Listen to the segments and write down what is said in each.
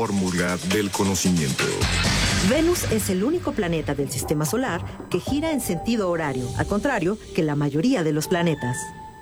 Fórmula del conocimiento. Venus es el único planeta del sistema solar que gira en sentido horario, al contrario que la mayoría de los planetas.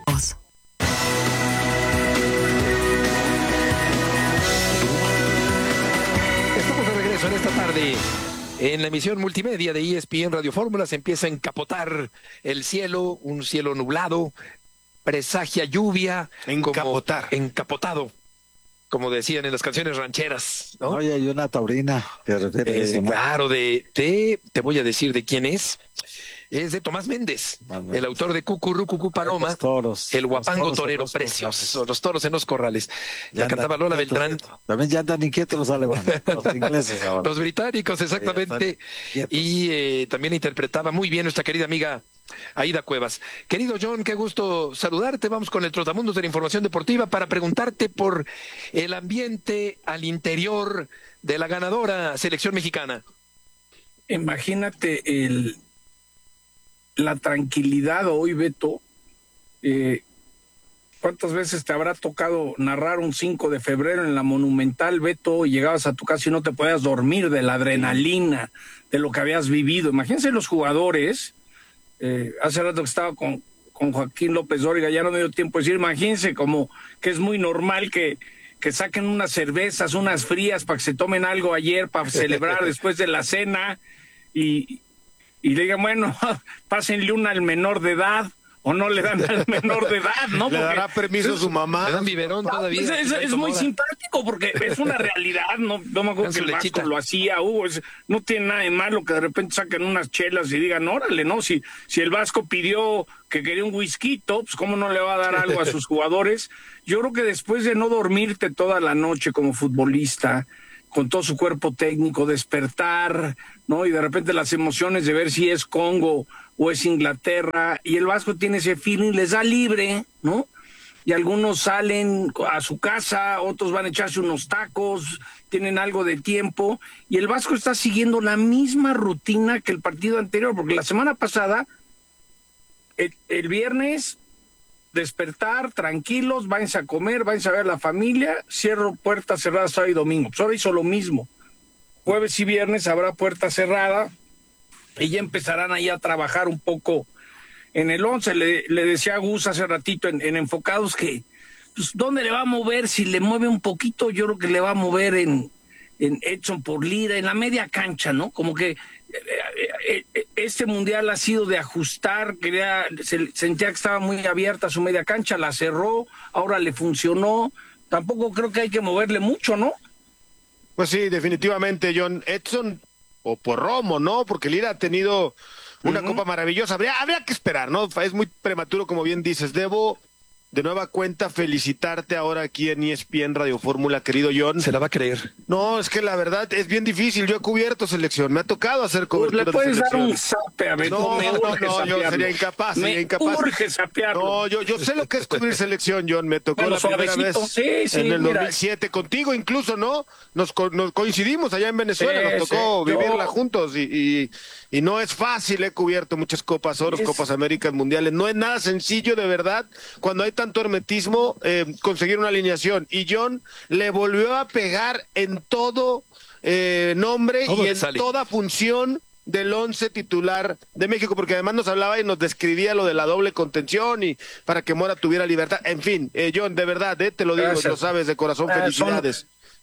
Estamos de regreso en esta tarde. En la emisión multimedia de ESPN Radio Fórmula se empieza a encapotar el cielo, un cielo nublado, presagia lluvia. Encapotado. Como decían en las canciones rancheras, ¿no? Oye, hay una taurina. Claro, te voy a decir de quién es. Es de Tomás Méndez, el autor de Cucurú Paloma, toros, el guapango toros torero precioso, los toros en los corrales. La cantaba Lola Beltrán. También ya andan inquietos los alemanes, los ingleses ahora. Los británicos, exactamente. Y también interpretaba muy bien nuestra querida amiga Aida Cuevas. Querido John, qué gusto saludarte. Vamos con el Trotamundos de la Información Deportiva para preguntarte por el ambiente al interior de la ganadora selección mexicana. Imagínate la tranquilidad hoy, Beto. ¿Cuántas veces te habrá tocado narrar un 5 de febrero en la Monumental, Beto, y llegabas a tu casa y no te podías dormir de la adrenalina, de lo que habías vivido? Imagínense los jugadores. Hace rato que estaba con Joaquín López Dóriga, ya no me dio tiempo de decir, imagínense como que es muy normal que saquen unas cervezas, unas frías para que se tomen algo ayer para celebrar después de la cena y le digan, bueno, pásenle una al menor de edad, o no le dan al menor de edad, ¿no? ¿Le dará permiso a su mamá? Le dan biberón todavía. Es muy simpático porque es una realidad, no me acuerdo que el Vasco lo hacía, Hugo, no tiene nada de malo que de repente saquen unas chelas y digan, órale, ¿no? Si el Vasco pidió que quería un whisky, pues cómo no le va a dar algo a sus jugadores. Yo creo que después de no dormirte toda la noche como futbolista, con todo su cuerpo técnico, despertar, ¿no? Y de repente las emociones de ver si es Congo o es Inglaterra, y el Vasco tiene ese feeling, les da libre, ¿no? Y algunos salen a su casa, otros van a echarse unos tacos, tienen algo de tiempo, y el Vasco está siguiendo la misma rutina que el partido anterior, porque la semana pasada, el viernes, despertar, tranquilos, váyanse a comer, váyanse a ver a la familia, cierro puertas cerradas sábado y domingo. Pues ahora hizo lo mismo. Jueves y viernes habrá puerta cerrada y ya empezarán ahí a trabajar un poco en el 11. Le decía a Gus hace ratito en Enfocados que, pues, ¿dónde le va a mover? Si le mueve un poquito, yo creo que le va a mover en Edson por Lira, en la media cancha, ¿no? Como que este mundial ha sido de ajustar, sentía que estaba muy abierta su media cancha, la cerró, ahora le funcionó. Tampoco creo que hay que moverle mucho, ¿no? Pues sí, definitivamente, John. Edson o por Romo, ¿no? Porque Lira ha tenido una copa maravillosa. Habría que esperar, ¿no? Es muy prematuro, como bien dices. Debo de nueva cuenta felicitarte ahora aquí en ESPN Radio Fórmula, querido John. Se la va a creer. No, es que la verdad es bien difícil. Yo he cubierto selección, me ha tocado hacer cobertura de selección. Le puedes dar un zape a Beto. No, yo sería incapaz. Urge sapearlo. No, yo sé lo que es cubrir selección, John. Me tocó la primera vez en el 2007 contigo, incluso, ¿no? Nos coincidimos allá en Venezuela, nos tocó vivirla juntos y no es fácil. He cubierto muchas Copas Oro, Copas Américas, Mundiales. No es nada sencillo, de verdad, cuando hay tanto hermetismo, conseguir una alineación. Y John le volvió a pegar en todo nombre y en toda función del 11 titular de México, porque además nos hablaba y nos describía lo de la doble contención y para que Mora tuviera libertad. En fin, John, de verdad, te lo digo, lo sabes de corazón, felicidades.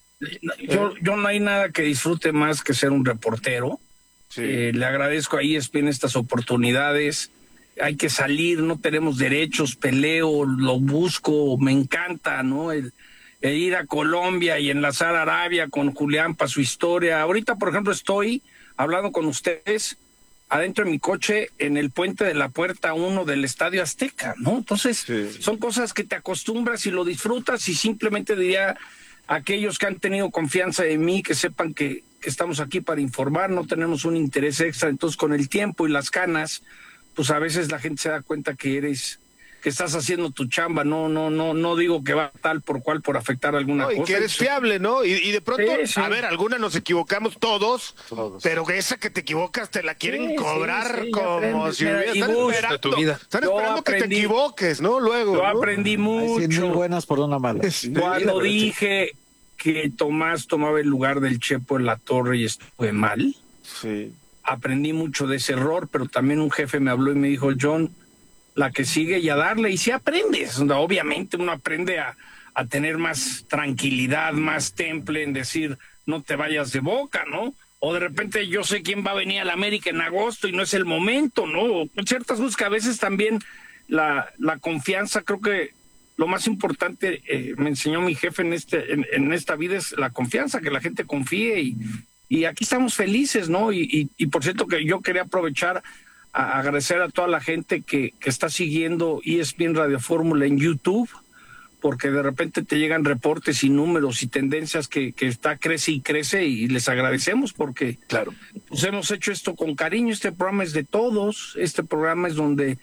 Yo no hay nada que disfrute más que ser un reportero. Sí. Le agradezco a ESPN estas oportunidades. Hay que salir, no tenemos derechos, peleo, lo busco, me encanta, ¿no? El ir a Colombia y enlazar a Arabia con Julián para su historia. Ahorita, por ejemplo, estoy hablando con ustedes adentro de mi coche en el puente de la Puerta 1 del Estadio Azteca, ¿no? Entonces, son cosas que te acostumbras y lo disfrutas, y simplemente diría a aquellos que han tenido confianza en mí, que sepan que estamos aquí para informar, no tenemos un interés extra. Entonces, con el tiempo y las canas, pues a veces la gente se da cuenta que estás haciendo tu chamba, no digo que va tal por cual por afectar alguna cosa. Y que eres fiable, ¿no? Y de pronto, a ver, algunas nos equivocamos todos, pero esa que te equivocas te la quieren cobrar como si hubieras tu vida. Están esperando que te equivoques, ¿no? Luego. Yo aprendí mucho. Hay 100,000 buenas por una mala. Cuando dije que Tomás tomaba el lugar del Chepo en la Torre y estuve mal. Sí. Aprendí mucho de ese error, pero también un jefe me habló y me dijo, John, la que sigue y a darle, y si aprendes, obviamente uno aprende a tener más tranquilidad, más temple en decir, no te vayas de boca, ¿no? O de repente yo sé quién va a venir a la América en agosto y no es el momento, ¿no? Ciertas cosas que a veces también la confianza, creo que lo más importante me enseñó mi jefe en esta vida es la confianza, que la gente confíe y aquí estamos felices, ¿no? Y por cierto que yo quería aprovechar a agradecer a toda la gente que está siguiendo ESPN Radio Fórmula en YouTube, porque de repente te llegan reportes y números y tendencias que crece y crece, y les agradecemos porque claro, pues hemos hecho esto con cariño. Este programa es de todos, este programa es donde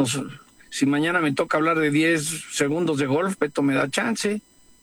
si mañana me toca hablar de 10 segundos de golf, Beto me da chance.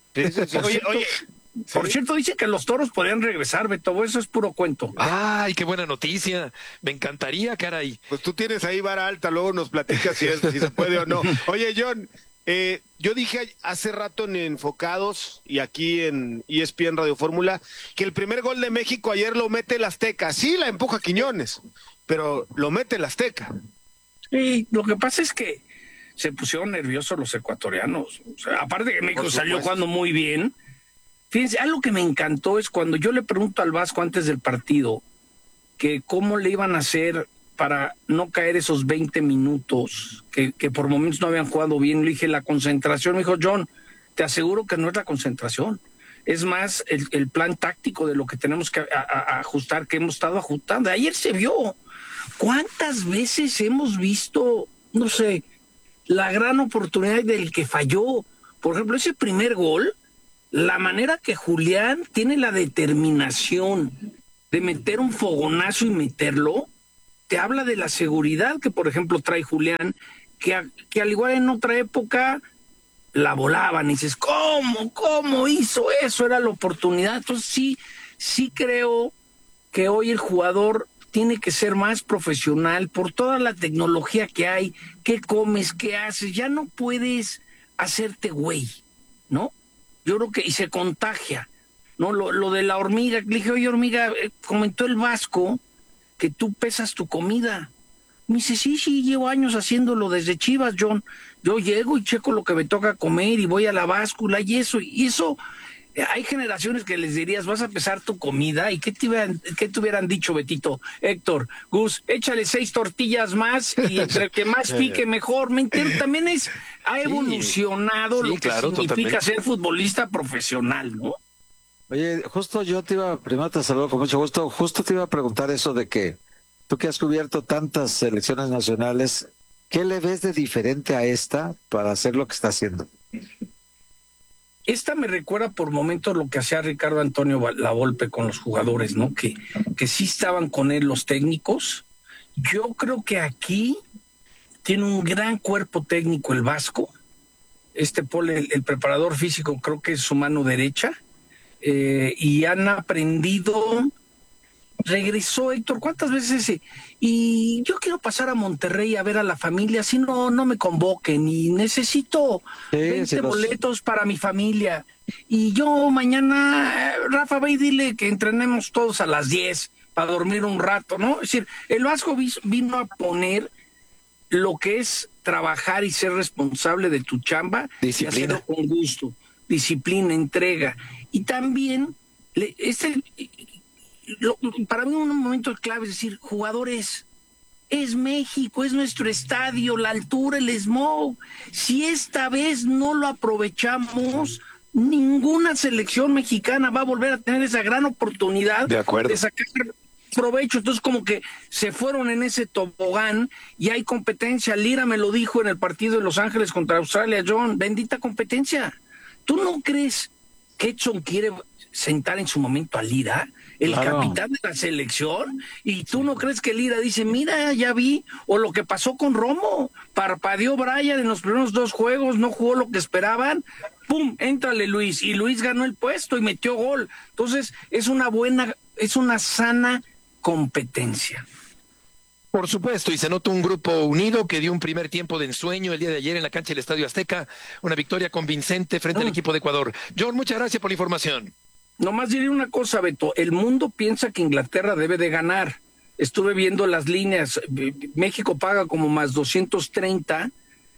Oye, por cierto, dice que los toros podrían regresar, Beto, eso es puro cuento. Ay, qué buena noticia, me encantaría, caray. Pues tú tienes ahí vara alta, luego nos platicas si se puede o no. Oye, John, yo dije hace rato en Enfocados y aquí en ESPN Radio Fórmula que el primer gol de México ayer lo mete el Azteca. Sí, la empuja Quiñones, pero lo mete el Azteca. Sí, lo que pasa es que se pusieron nerviosos los ecuatorianos. O sea, aparte que México salió jugando muy bien. Fíjense, algo que me encantó es cuando yo le pregunto al Vasco antes del partido que cómo le iban a hacer para no caer esos 20 minutos que por momentos no habían jugado bien. Le dije, la concentración. Me dijo, John, te aseguro que no es la concentración. Es más el plan táctico de lo que tenemos que ajustar, que hemos estado ajustando. Ayer se vio. ¿Cuántas veces hemos visto, no sé, la gran oportunidad del que falló? Por ejemplo, ese primer gol, la manera que Julián tiene la determinación de meter un fogonazo y meterlo, te habla de la seguridad que, por ejemplo, trae Julián, que al igual en otra época la volaban y dices, ¿cómo hizo eso? Era la oportunidad. Entonces sí creo que hoy el jugador tiene que ser más profesional por toda la tecnología que hay, qué comes, qué haces, ya no puedes hacerte güey, ¿no? Yo creo que, y se contagia, ¿no? Lo de la hormiga, le dije, oye, hormiga, comentó el Vasco que tú pesas tu comida. Me dice, sí, llevo años haciéndolo desde Chivas, John. Yo llego y checo lo que me toca comer y voy a la báscula y eso, hay generaciones que les dirías, vas a pesar tu comida, y ¿qué te hubieran dicho, Betito, Héctor, Gus, échale 6 tortillas más y entre que más pique mejor? ¿Me entiendes? También ha evolucionado lo que significa totalmente ser futbolista profesional, ¿no? Oye, justo yo primero te saludo con mucho gusto, justo te iba a preguntar eso de que tú que has cubierto tantas selecciones nacionales, ¿qué le ves de diferente a esta para hacer lo que está haciendo? Esta me recuerda por momentos lo que hacía Ricardo Antonio Lavolpe con los jugadores, ¿no? Que sí estaban con él los técnicos. Yo creo que aquí tiene un gran cuerpo técnico el Vasco. Paul, el preparador físico, creo que es su mano derecha. Y han aprendido. Regresó Héctor, ¿cuántas veces? Y yo quiero pasar a Monterrey a ver a la familia, si no me convoquen, y necesito 20 boletos para mi familia. Y yo mañana, Rafa, ve y dile que entrenemos todos a las 10 para dormir un rato, ¿no? Es decir, el Vasco vino a poner lo que es trabajar y ser responsable de tu chamba, disciplina, y hacerlo con gusto, disciplina, entrega. Y también, para mí un momento clave es decir, jugadores, es México, es nuestro estadio, la altura, el smog. Si esta vez no lo aprovechamos, ninguna selección mexicana va a volver a tener esa gran oportunidad de sacar provecho. Entonces como que se fueron en ese tobogán y hay competencia. Lira me lo dijo en el partido de Los Ángeles contra Australia, John, bendita competencia. ¿Tú no crees que Edson quiere sentar en su momento a Lira, el capitán de la selección? ¿Y tú no crees que Lira dice, mira, ya vi? O lo que pasó con Romo, parpadeó Brian en los primeros 2 juegos, no jugó lo que esperaban, ¡pum!, éntrale Luis, y Luis ganó el puesto y metió gol. Entonces es una sana competencia. Por supuesto, y se nota un grupo unido que dio un primer tiempo de ensueño el día de ayer en la cancha del Estadio Azteca, una victoria convincente frente al equipo de Ecuador. John, muchas gracias por la información. Nomás diré una cosa, Beto, el mundo piensa que Inglaterra debe de ganar. Estuve viendo las líneas, México paga como más 230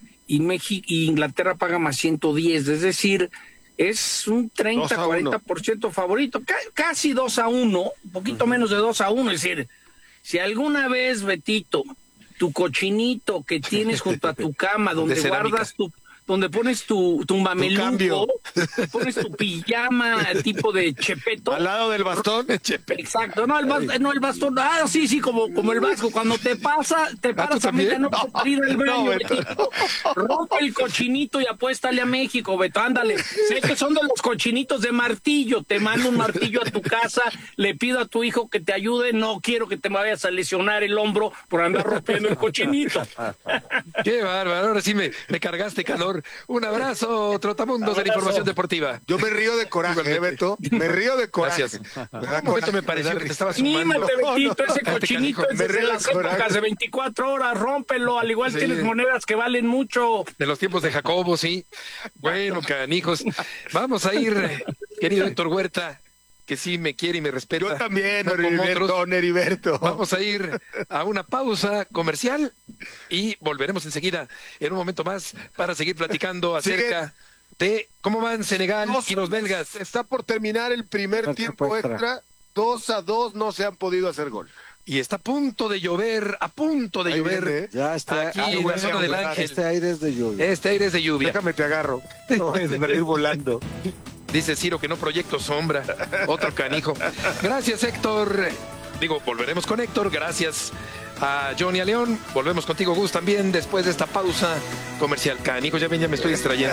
y Inglaterra paga más 110, es decir, es un 30-40% favorito, casi 2-1, un poquito menos de 2-1, es decir, si alguna vez, Betito, tu cochinito que tienes junto a tu cama, donde guardas donde pones tu mameluco, pones tu pijama tipo de chepeto. Al lado del bastón. Exacto, no el bastón, sí, como el vasco, cuando te paras a medianoche para ir al baño, Betito, rompe el cochinito y apuéstale a México, Beto, ándale. Sé que son de los cochinitos de martillo, te mando un martillo a tu casa, le pido a tu hijo que te ayude, no quiero que te vayas a lesionar el hombro por andar rompiendo el cochinito. Qué bárbaro, ahora sí me cargaste calor. Un abrazo, Trotamundos de la información deportiva. Yo me río de coraje, Beto. Me río de coraje. Gracias. Beto, me pareció que te estabas sumando. Nímate, Betito, ese cochinito es de las épocas de 24 horas, rómpelo, al igual tienes monedas que valen mucho. De los tiempos de Jacobo, sí. Bueno, canijos. Vamos a ir, querido Héctor Huerta, que sí me quiere y me respeta. Yo también, Heriberto. Vamos a ir a una pausa comercial y volveremos enseguida en un momento más para seguir platicando acerca de cómo van Senegal y los belgas. Está por terminar el primer tiempo extra. 2-2, no se han podido hacer gol. Y está a punto de llover, Viene, ya está aquí en la zona del Ángel. Este aire es de lluvia. Déjame te agarro. No, es de ir volando. Dice Ciro que no proyecto sombra. Otro canijo. Gracias, Héctor. Volveremos con Héctor. Gracias a Johnny y a León. Volvemos contigo, Gus, también después de esta pausa comercial. Canijo, ya me estoy distrayendo.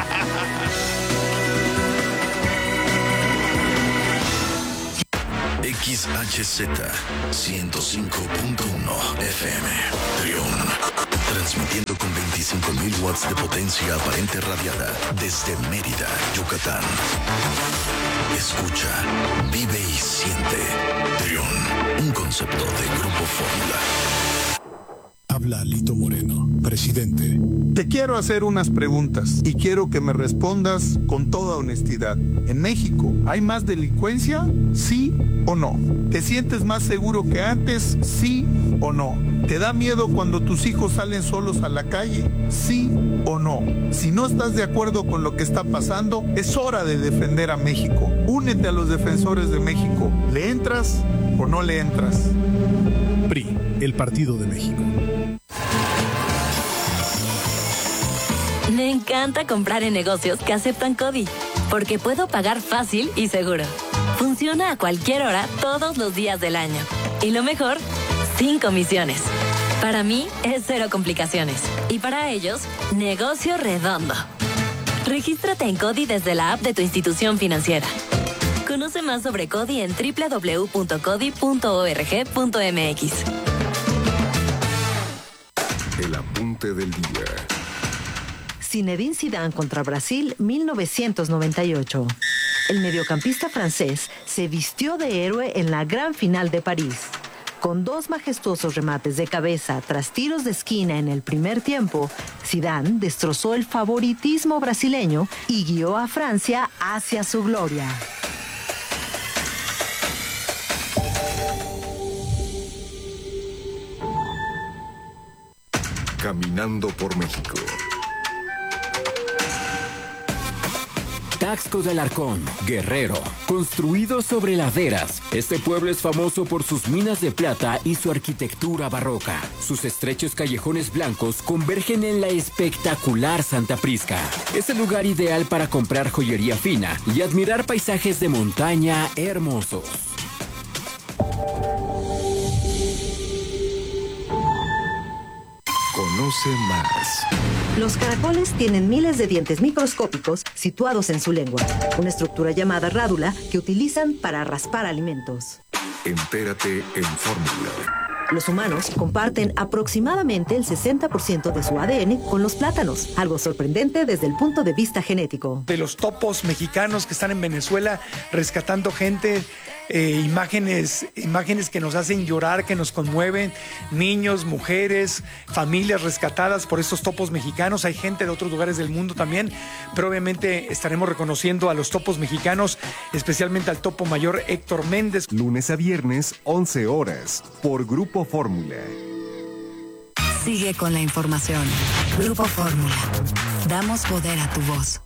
XHZ 105.1 FM Trión, transmitiendo con 25.000 watts de potencia aparente radiada desde Mérida, Yucatán. Escucha, vive y siente. Trión, un concepto de Grupo Fórmula. Habla Lito Moreno, presidente. Te quiero hacer unas preguntas y quiero que me respondas con toda honestidad. ¿En México hay más delincuencia? ¿Sí o no? ¿Te sientes más seguro que antes? ¿Sí o no? ¿Te da miedo cuando tus hijos salen solos a la calle? ¿Sí o no? Si no estás de acuerdo con lo que está pasando, es hora de defender a México. Únete a los defensores de México. ¿Le entras o no le entras? PRI, el Partido de México. Me encanta comprar en negocios que aceptan CODI, porque puedo pagar fácil y seguro. Funciona a cualquier hora, todos los días del año. Y lo mejor, sin comisiones. Para mí, es cero complicaciones. Y para ellos, negocio redondo. Regístrate en CODI desde la app de tu institución financiera. Conoce más sobre CODI en www.codi.org.mx. El apunte del día. Zinedine Zidane contra Brasil, 1998. El mediocampista francés se vistió de héroe en la gran final de París. Con 2 majestuosos remates de cabeza tras tiros de esquina en el primer tiempo, Zidane destrozó el favoritismo brasileño y guió a Francia hacia su gloria. Caminando por México. Taxco de Alarcón, Guerrero, construido sobre laderas. Este pueblo es famoso por sus minas de plata y su arquitectura barroca. Sus estrechos callejones blancos convergen en la espectacular Santa Prisca. Es el lugar ideal para comprar joyería fina y admirar paisajes de montaña hermosos. Conoce más. Los caracoles tienen miles de dientes microscópicos situados en su lengua, una estructura llamada rádula que utilizan para raspar alimentos. Entérate en Fórmula. Los humanos comparten aproximadamente el 60% de su ADN con los plátanos, algo sorprendente desde el punto de vista genético. De los topos mexicanos que están en Venezuela rescatando gente imágenes que nos hacen llorar, que nos conmueven, niños, mujeres, familias rescatadas por estos topos mexicanos. Hay gente de otros lugares del mundo también, pero obviamente estaremos reconociendo a los topos mexicanos, especialmente al topo mayor Héctor Méndez. Lunes a viernes, 11 horas, por Grupo Fórmula. Sigue con la información. Grupo Fórmula. Damos poder a tu voz.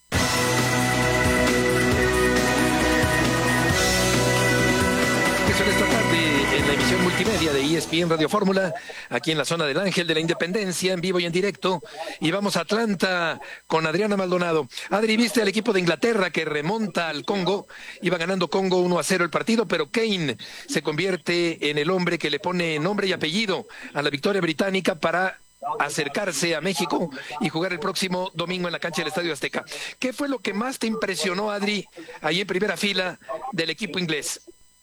Esta tarde en la emisión multimedia de ESPN Radio Fórmula, aquí en la zona del Ángel de la Independencia, en vivo y en directo. Y vamos a Atlanta con Adriana Maldonado. Adri, ¿viste al equipo de Inglaterra que remonta al Congo? Iba ganando Congo 1-0 el partido, pero Kane se convierte en el hombre que le pone nombre y apellido a la victoria británica para acercarse a México y jugar el próximo domingo en la cancha del Estadio Azteca. ¿Qué fue lo que más te impresionó, Adri, ahí en primera fila del equipo inglés?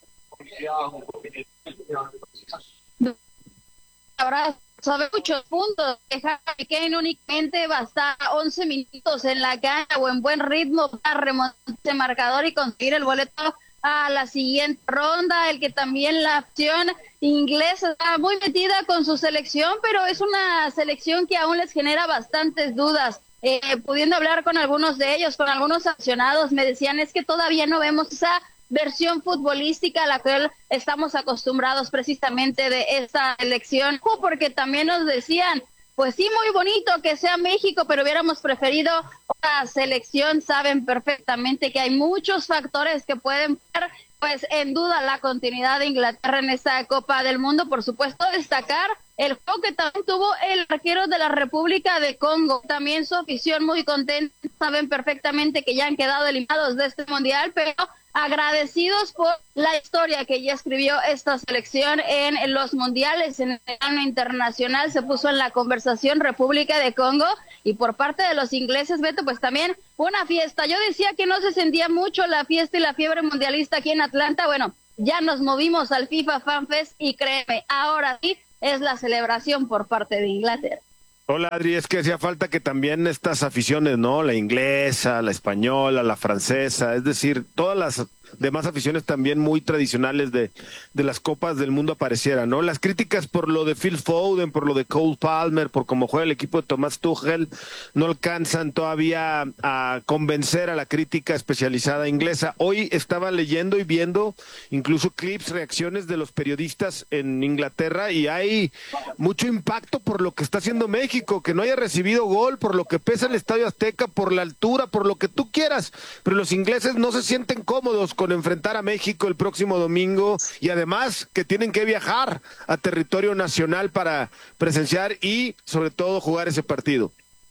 Ahora sabe muchos puntos. Harry Kane únicamente va a estar 11 minutos en la cancha o en buen ritmo para remontar ese marcador y conseguir el boleto a la siguiente ronda. El que también la acción inglesa está muy metida con su selección, pero es una selección que aún les genera bastantes dudas. Pudiendo hablar con algunos de ellos, con algunos aficionados, me decían es que todavía no vemos esa versión futbolística a la que estamos acostumbrados precisamente de esta elección, porque también nos decían, pues sí, muy bonito que sea México, pero hubiéramos preferido una selección. Saben perfectamente que hay muchos factores que pueden poner pues en duda la continuidad de Inglaterra en esta Copa del Mundo. Por supuesto, destacar el juego que también tuvo el arquero de la República de Congo, también su afición muy contenta. Saben perfectamente que ya han quedado eliminados de este mundial, pero agradecidos por la historia que ya escribió esta selección en los mundiales. En el plano internacional se puso en la conversación República de Congo, y por parte de los ingleses, Beto, pues también una fiesta. Yo decía que no se sentía mucho la fiesta y la fiebre mundialista aquí en Atlanta. Bueno, ya nos movimos al FIFA Fan Fest y créeme, ahora sí es la celebración por parte de Inglaterra. Hola, Adri, es que hacía falta que también estas aficiones, ¿no? La inglesa, la española, la francesa, es decir, todas las demás aficiones también muy tradicionales de las Copas del Mundo aparecieran, ¿no? Las críticas por lo de Phil Foden, por lo de Cole Palmer, por cómo juega el equipo de Thomas Tuchel, no alcanzan todavía a convencer a la crítica especializada inglesa. Hoy estaba leyendo y viendo incluso clips, reacciones de los periodistas en Inglaterra, y hay mucho impacto por lo que está haciendo México, que no haya recibido gol, por lo que pesa el Estadio Azteca, por la altura, por lo que tú quieras, pero los ingleses no se sienten cómodos con enfrentar a México el próximo domingo, y además que tienen que viajar a territorio nacional para presenciar y sobre todo jugar ese partido.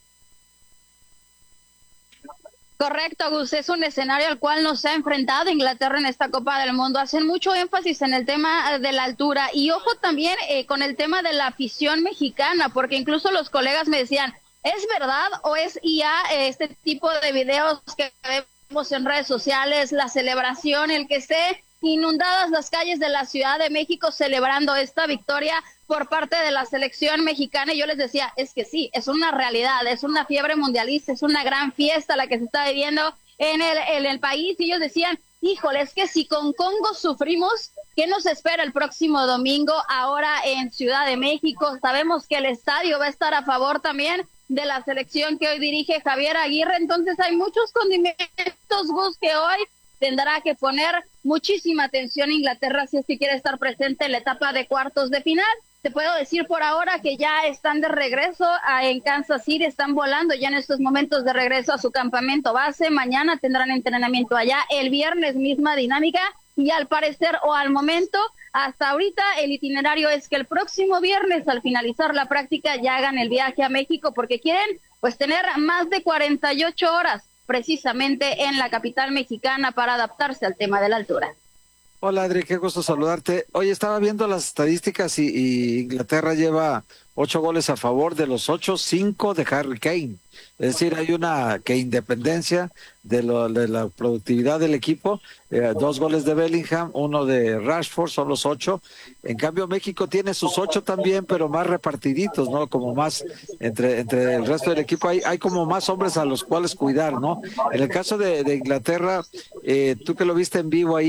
Correcto, Gus, es un escenario al cual no se ha enfrentado Inglaterra en esta Copa del Mundo. Hacen mucho énfasis en el tema de la altura, y ojo también con el tema de la afición mexicana, porque incluso los colegas me decían, ¿es verdad o es IA este tipo de videos que vemos en redes sociales, la celebración, el que esté inundadas las calles de la Ciudad de México celebrando esta victoria por parte de la selección mexicana? Y yo les decía, es que sí, es una realidad, es una fiebre mundialista, es una gran fiesta la que se está viviendo en el país. Y ellos decían, híjole, es que si con Congo sufrimos, ¿qué nos espera el próximo domingo ahora en Ciudad de México? Sabemos que el estadio va a estar a favor también de la selección que hoy dirige Javier Aguirre. Entonces hay muchos condimentos, Gus, que hoy tendrá que poner muchísima atención Inglaterra si es que quiere estar presente en la etapa de cuartos de final. Te puedo decir por ahora que ya están de regreso en Kansas City, están volando ya en estos momentos de regreso a su campamento base. Mañana tendrán entrenamiento allá, el viernes misma dinámica, y al parecer o al momento, hasta ahorita el itinerario es que el próximo viernes al finalizar la práctica ya hagan el viaje a México, porque quieren pues tener más de 48 horas precisamente en la capital mexicana para adaptarse al tema de la altura. Hola, Adri, qué gusto saludarte. Oye, estaba viendo las estadísticas y Inglaterra lleva 8 goles a favor, de los 8, 5 de Harry Kane. Es decir, hay una que independencia de la productividad del equipo, 2 goles de Bellingham, 1 de Rashford, son los 8. En cambio, México tiene sus 8 también, pero más repartiditos, ¿no? Como más entre el resto del equipo, hay como más hombres a los cuales cuidar, ¿no? En el caso de Inglaterra, tú que lo viste en vivo ahí,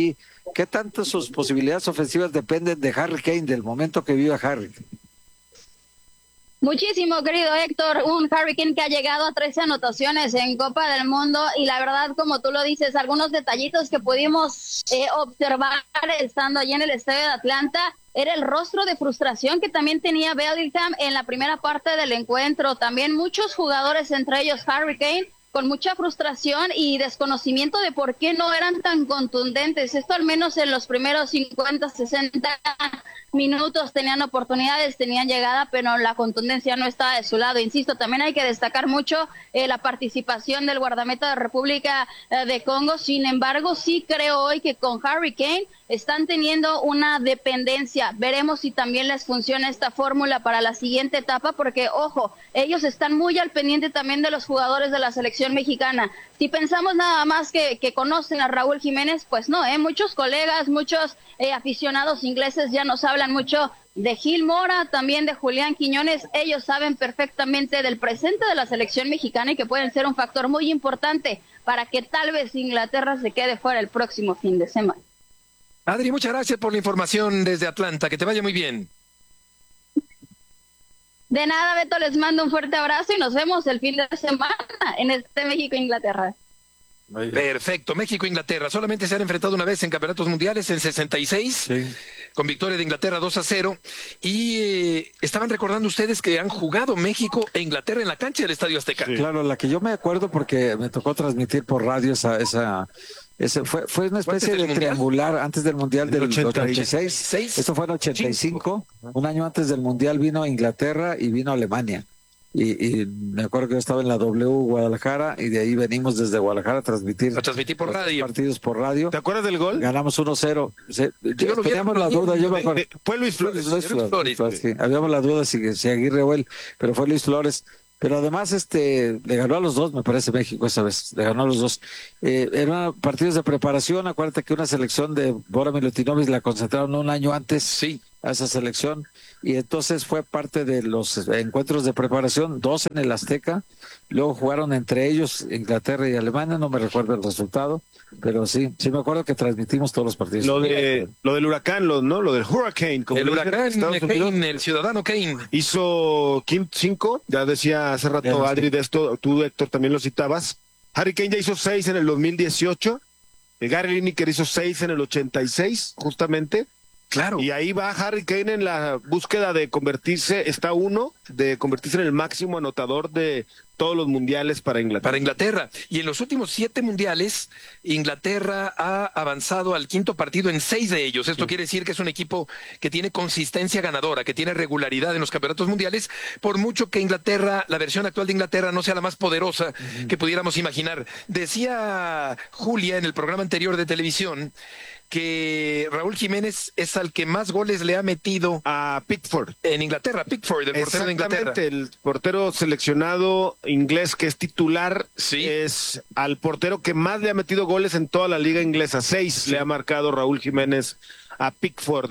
¿qué tanto sus posibilidades ofensivas dependen de Harry Kane, del momento que vive Harry? Muchísimo, querido Héctor, un Harry Kane que ha llegado a 13 anotaciones en Copa del Mundo y la verdad, como tú lo dices, algunos detallitos que pudimos observar estando allí en el estadio de Atlanta, era el rostro de frustración que también tenía Bellingham en la primera parte del encuentro. También muchos jugadores, entre ellos Harry Kane, con mucha frustración y desconocimiento de por qué no eran tan contundentes. Esto al menos en los primeros 50, 60 minutos tenían oportunidades, tenían llegada, pero la contundencia no estaba de su lado. Insisto, también hay que destacar mucho la participación del guardameta de República de Congo. Sin embargo, sí creo hoy que con Harry Kane están teniendo una dependencia. Veremos si también les funciona esta fórmula para la siguiente etapa, porque, ojo, ellos están muy al pendiente también de los jugadores de la selección mexicana. Si pensamos nada más que conocen a Raúl Jiménez, pues no, muchos colegas, muchos aficionados ingleses ya nos hablan mucho de Gil Mora, también de Julián Quiñones. Ellos saben perfectamente del presente de la selección mexicana y que pueden ser un factor muy importante para que tal vez Inglaterra se quede fuera el próximo fin de semana. Adri, muchas gracias por la información desde Atlanta. Que te vaya muy bien. De nada, Beto, les mando un fuerte abrazo y nos vemos el fin de semana en México-Inglaterra. Perfecto, México-Inglaterra. Solamente se han enfrentado una vez en campeonatos mundiales en 66, sí, con victoria de Inglaterra 2-0. Y estaban recordando ustedes que han jugado México e Inglaterra en la cancha del Estadio Azteca. Sí. Claro, la que yo me acuerdo porque me tocó transmitir por radio fue una especie de triangular antes del Mundial del 86. Esto fue en 85. Un año antes del Mundial vino Inglaterra y vino Alemania. Y me acuerdo que yo estaba en la W Guadalajara y de ahí venimos desde Guadalajara a transmitir por radio. Partidos por radio. ¿Te acuerdas del gol? Ganamos 1-0. Teníamos la duda. Yo me acuerdo. Fue Luis Flores. Sí. Habíamos la duda si Aguirre o él, pero fue Luis Flores. Pero además le ganó a los dos, me parece, México esa vez, le ganó a los dos. Eran partidos de preparación. Acuérdate que una selección de Bora Milutinovic la concentraron un año antes a esa selección, y entonces fue parte de los encuentros de preparación, 2 en el Azteca, luego jugaron entre ellos Inglaterra y Alemania, no me recuerdo el resultado, pero sí me acuerdo que transmitimos todos los partidos. Lo del huracán, lo del Hurricane, como el huracán Kane, el ciudadano Kane. Hizo Kim 5, ya decía hace rato Adri de esto, tú Héctor también lo citabas. Harry Kane ya hizo 6 en el 2018, Gary Lineker hizo 6 en el 86, justamente. Claro. Y ahí va Harry Kane en la búsqueda de convertirse en el máximo anotador de todos los mundiales para Inglaterra. Y en los últimos 7 mundiales, Inglaterra ha avanzado al 5º partido en 6 de ellos. Esto quiere decir que es un equipo que tiene consistencia ganadora, que tiene regularidad en los campeonatos mundiales, por mucho que la versión actual de Inglaterra no sea la más poderosa que pudiéramos imaginar. Decía Julia en el programa anterior de televisión que Raúl Jiménez es al que más goles le ha metido a Pickford en Inglaterra. Pickford, el portero de Inglaterra. El portero seleccionado inglés que es titular, es al portero que más le ha metido goles en toda la liga inglesa. 6 le ha marcado Raúl Jiménez a Pickford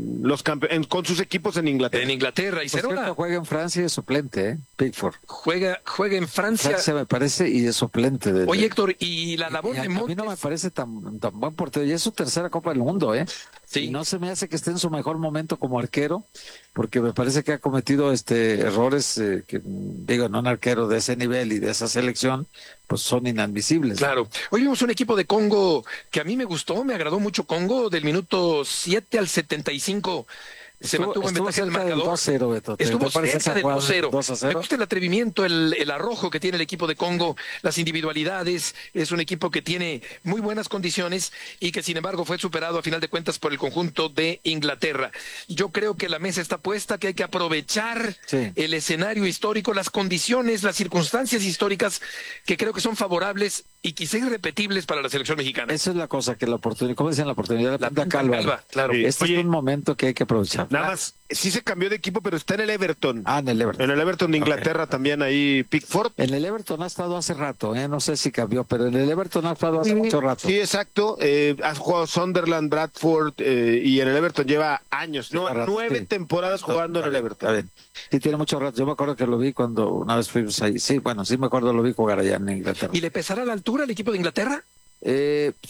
con sus equipos en Inglaterra. En Inglaterra. Y juega en Francia y es suplente, Pickford. Juega en Francia. Me parece, y es suplente. Oye, Héctor, y la labor de Montes. A mí no me parece tan buen portero. Ya es su tercera Copa del Mundo, Sí. Y no se me hace que esté en su mejor momento como arquero, porque me parece que ha cometido errores que, no un arquero de ese nivel y de esa selección, pues son inadmisibles. Claro. Hoy vimos un equipo de Congo que a mí me gustó, me agradó mucho Congo, del minuto 7 al 75. Se mantuvo en ventaja del marcador. 2-0, Beto. Estuvo cerca del 2-0. 2-0. Me gusta el atrevimiento, el arrojo que tiene el equipo de Congo, las individualidades. Es un equipo que tiene muy buenas condiciones y que sin embargo fue superado a final de cuentas por el conjunto de Inglaterra. Yo creo que la mesa está puesta, que hay que aprovechar el escenario histórico, las condiciones, las circunstancias históricas que creo que son favorables y quizá irrepetibles para la selección mexicana. Esa es la cosa, que la oportunidad, ¿cómo decían? La oportunidad de la punta calva. Claro. Este es un momento que hay que aprovechar. Nada más, sí se cambió de equipo, pero está en el Everton. En el Everton. En el Everton de Inglaterra también ahí Pickford. En el Everton ha estado hace rato, no sé si cambió, pero en el Everton ha estado hace mucho rato. Sí, exacto. Ha jugado Sunderland, Bradford, y en el Everton lleva años, 9 temporadas jugando en el Everton. A ver, sí, tiene mucho rato. Yo me acuerdo que lo vi cuando una vez fuimos ahí. Sí, me acuerdo, lo vi jugar allá en Inglaterra. ¿Y le pesará la altura al equipo de Inglaterra?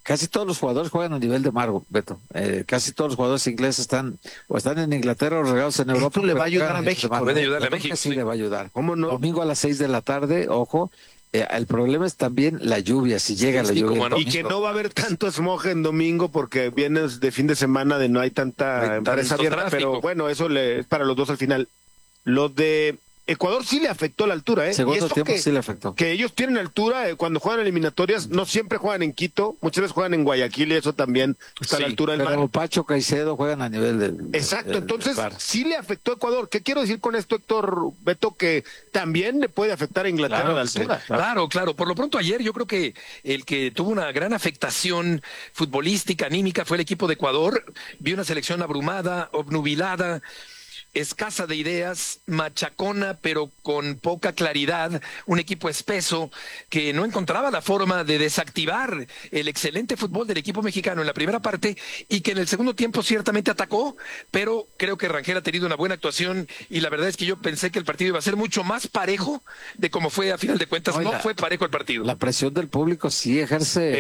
casi todos los jugadores juegan a nivel de Margo, Beto. Casi todos los jugadores ingleses están en Inglaterra o regados en Europa. Esto le va a ayudar a México. Puede ayudarle a México. Sí, le va a ayudar. ¿Cómo no? Domingo a las 6 de la tarde, ojo. El problema es también la lluvia, si llega la lluvia. Y que no va a haber tanto smog en domingo porque vienes de fin de semana de no hay tanta empresa abierta, pero bueno, eso es para los dos al final. Lo de Ecuador sí le afectó la altura, ¿eh? Segundo tiempo sí le afectó. Que ellos tienen altura, cuando juegan eliminatorias, no siempre juegan en Quito, muchas veces juegan en Guayaquil y eso también está a la altura del mar. Pero Pacho, Caicedo juegan a nivel del... Exacto, entonces sí le afectó a Ecuador. ¿Qué quiero decir con esto, Héctor, Beto? Que también le puede afectar a Inglaterra la altura. Sí, claro. Por lo pronto ayer yo creo que el que tuvo una gran afectación futbolística, anímica, fue el equipo de Ecuador. Vi una selección abrumada, obnubilada, escasa de ideas, machacona, pero con poca claridad, un equipo espeso que no encontraba la forma de desactivar el excelente fútbol del equipo mexicano en la primera parte y que en el segundo tiempo ciertamente atacó, pero creo que Rangel ha tenido una buena actuación y la verdad es que yo pensé que el partido iba a ser mucho más parejo de como fue a final de cuentas. No fue parejo el partido. La presión del público sí ejerce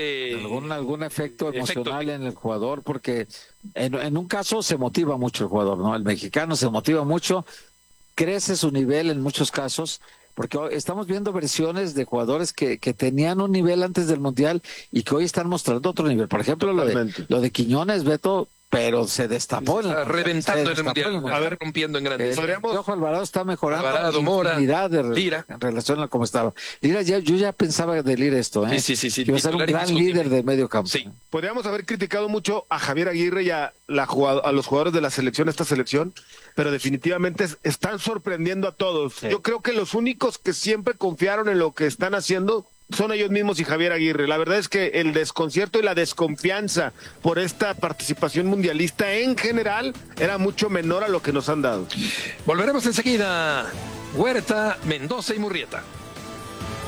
algún efecto emocional en el jugador, porque en un caso se motiva mucho el jugador, ¿no? El mexicano se motiva mucho, crece su nivel en muchos casos, porque estamos viendo versiones de jugadores que tenían un nivel antes del Mundial y que hoy están mostrando otro nivel. Por ejemplo, lo de Quiñones, Beto, pero se destapó. Reventando en el Mundial. A ver, rompiendo en grandes. Ojo, Alvarado está mejorando. Alvarado, Mora, Lira. En relación a cómo estaba. Lira, yo ya pensaba de Lira esto, ¿eh? Sí. Que iba a ser un gran líder de medio campo. Sí. Podríamos haber criticado mucho a Javier Aguirre y a los jugadores de la selección, esta selección, pero definitivamente están sorprendiendo a todos. Sí. Yo creo que los únicos que siempre confiaron en lo que están haciendo son ellos mismos y Javier Aguirre. La verdad es que el desconcierto y la desconfianza por esta participación mundialista en general era mucho menor a lo que nos han dado. Volveremos enseguida. Huerta, Mendoza y Murrieta.